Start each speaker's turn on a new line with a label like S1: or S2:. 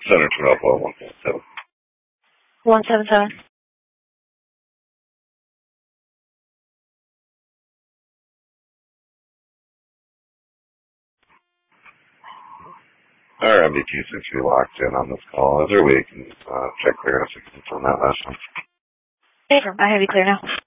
S1: Center 177.
S2: 177.
S1: Our MDQ seems to be locked in on this call. Is there a way you can check clearance and confirm that last one?
S2: I have you clear now.